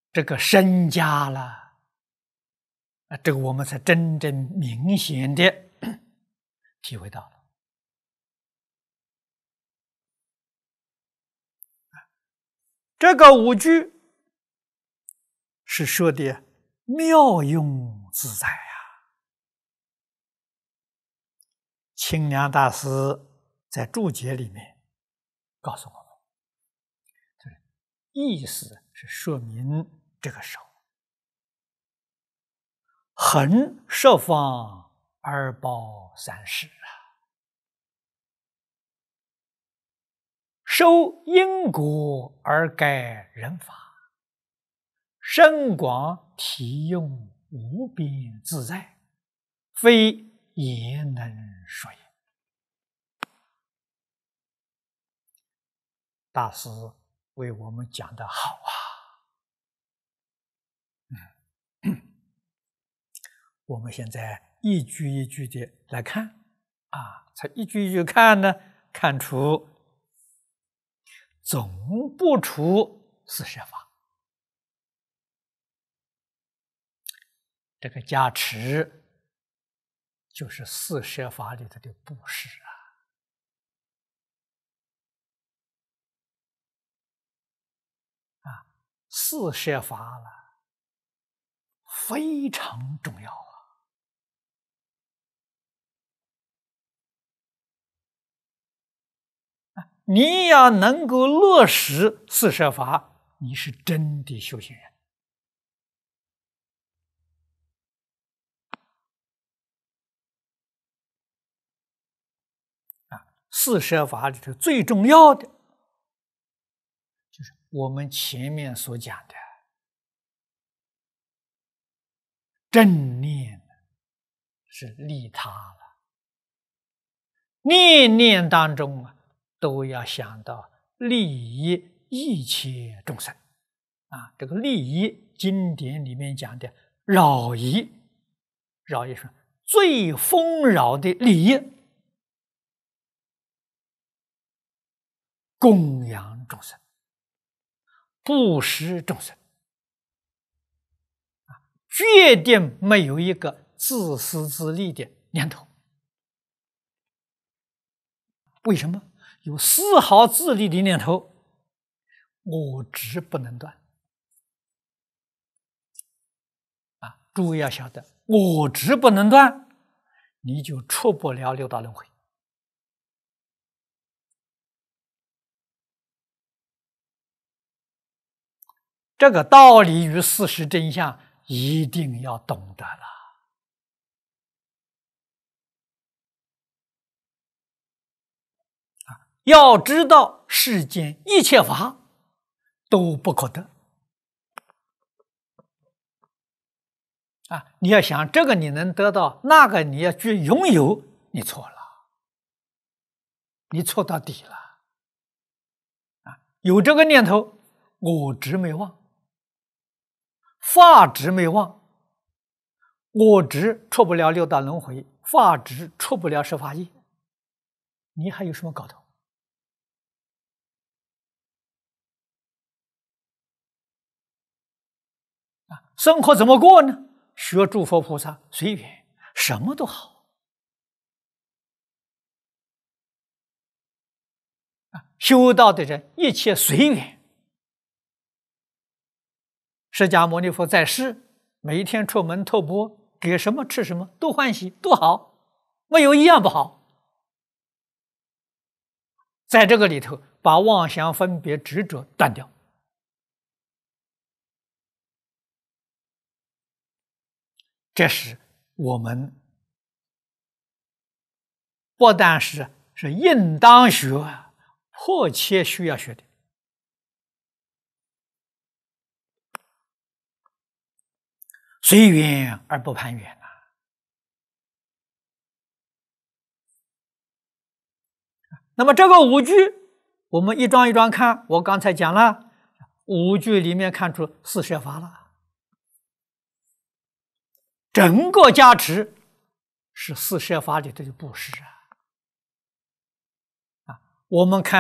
这个身家了，这个我们才真正明显的体会到了。这个五句是说的妙用自在呀。清凉大师在注解里面告诉我们，意思是说明这个手恒十方而报三世啊，受因果而改人法，深广体用无边自在，非言能说也。大师为我们讲得好啊！我们现在一句一句的来看啊，才一句一句看呢，看出总不出四摄法。这个加持就是四摄法里头的布施啊，四摄法了，非常重要啊！你要能够落实四摄法，你是真的修行人啊！四摄法里头最重要的就是我们前面所讲的正念是利他了，念念当中啊，都要想到利益一切众生啊。这个利益，经典里面讲的饶益，饶益是最丰饶的利益，供养众生，布施众生。决定没有一个自私自利的念头。为什么？有丝毫自利的念头，我执不能断啊！诸位要晓得，我执不能断，你就出不了六道轮回。这个道理与事实真相一定要懂得了啊！要知道世间一切法都不可得啊！你要想这个你能得到，那个你要去拥有，你错了，你错到底了啊！有这个念头，我执没忘，法执没忘，我执出不了六道轮回，法执出不了十法业，你还有什么搞头啊？生活怎么过呢？学诸佛菩萨随缘，什么都好啊！修道的人一切随缘。释迦牟尼佛在世，每一天出门托钵，给什么吃什么，都欢喜，都好，没有一样不好。在这个里头，把妄想分别执着断掉，这是我们不但是应当学，迫切需要学的。随缘而不攀缘啊！那么这个五句，我们一桩一桩看。我刚才讲了，五句里面看出四摄法了，整个加持是四摄法里头的布施啊！我们看。